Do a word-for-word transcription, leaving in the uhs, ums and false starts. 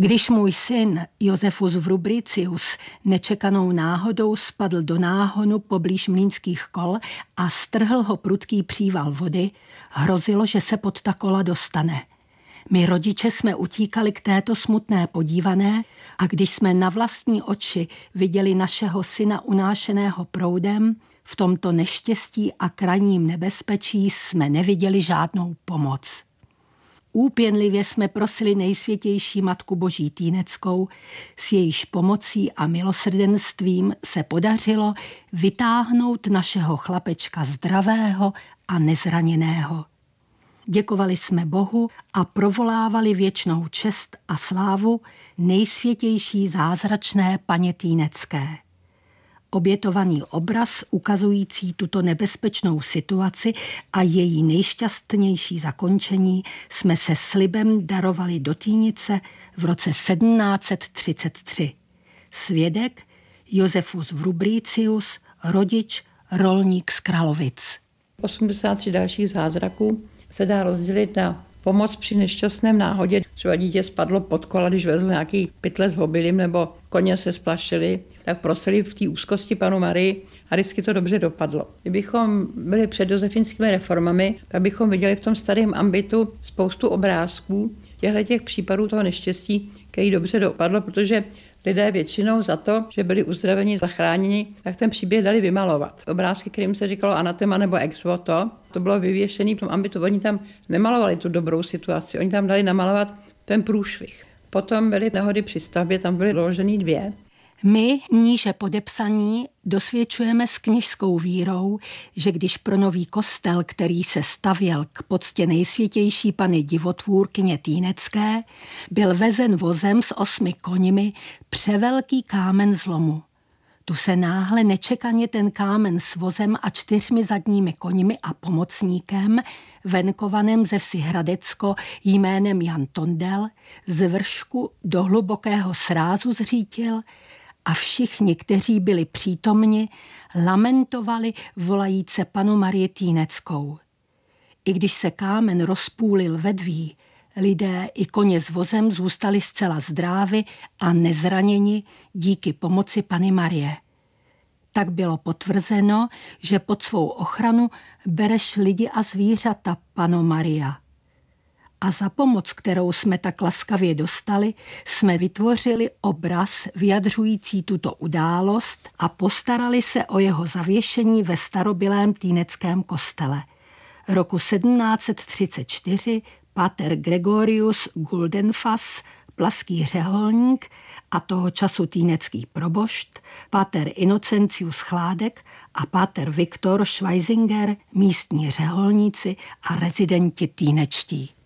Když můj syn Josefus Vrubricius nečekanou náhodou spadl do náhonu poblíž mlýnských kol a strhl ho prudký příval vody, hrozilo, že se pod ta kola dostane. My rodiče jsme utíkali k této smutné podívané a když jsme na vlastní oči viděli našeho syna unášeného proudem, v tomto neštěstí a krajním nebezpečí jsme neviděli žádnou pomoc. Úpěnlivě jsme prosili nejsvětější Matku Boží Týneckou, s jejíž pomocí a milosrdenstvím se podařilo vytáhnout našeho chlapečka zdravého a nezraněného. Děkovali jsme Bohu a provolávali věčnou čest a slávu nejsvětější zázračné Panně Týnecké. Obětovaný obraz ukazující tuto nebezpečnou situaci a její nejšťastnější zakončení jsme se slibem darovali do Týnice v roce sedmnáct set třicet tři. Svědek Josefus Vrubricius, rodič, rolník z Kralovic. osmdesát tři dalších zázraků se dá rozdělit na pomoc při nešťastném náhodě. Třeba dítě spadlo pod kola, když vezl nějaký pytle s obilím nebo koně se splašili, tak prosili v té úzkosti Panu Marii a vždycky to dobře dopadlo. Kdybychom byli před josefinskými reformami, tak bychom viděli v tom starém ambitu spoustu obrázků těchto případů toho neštěstí, který dobře dopadlo, protože lidé většinou za to, že byli uzdraveni, zachráněni, tak ten příběh dali vymalovat. Obrázky, kterým se říkalo anatema nebo ex voto, to bylo vyvěšené v tom ambitu. Oni tam nemalovali tu dobrou situaci, oni tam dali namalovat ten průšvih. Potom byly nehody při stavbě, tam byly doložený dvě. My, níže podepsaní, dosvědčujeme s kněžskou vírou, že když pro nový kostel, který se stavěl k poctě nejsvětější Panny Divotvůrkyně Týnecké, byl vezen vozem s osmi koňmi převelký kámen zlomu. Tu se náhle nečekaně ten kámen s vozem a čtyřmi zadními koňmi a pomocníkem, venkovaném ze vsi Hradecko jménem Jan Tondel, z vršku do hlubokého srázu zřítil a všichni, kteří byli přítomni, lamentovali volajíce Pannu Marii Týneckou. I když se kámen rozpůlil vedví, lidé i koně s vozem zůstali zcela zdrávi a nezraněni díky pomoci Panny Marie. Tak bylo potvrzeno, že pod svou ochranu bereš lidi a zvířata, Panno Maria. A za pomoc, kterou jsme tak laskavě dostali, jsme vytvořili obraz vyjadřující tuto událost a postarali se o jeho zavěšení ve starobylém týneckém kostele. Roku sedmnáct set třicet čtyři páter Gregorius Guldenfass, plaský řeholník a toho času týnecký probošt, páter Inocencius Chládek a páter Viktor Schweisinger, místní řeholníci a rezidenti týnečtí.